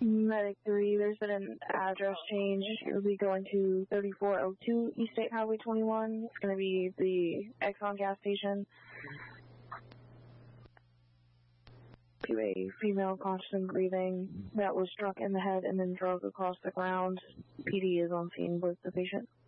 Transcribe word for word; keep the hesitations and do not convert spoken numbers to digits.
Medic three, there's been an address change. You'll be going to thirty-four oh two East State Highway twenty-one. It's going to be the Exxon gas station. To a female conscious and breathing that was struck in the head and then drug across the ground. P D is on scene with the patient.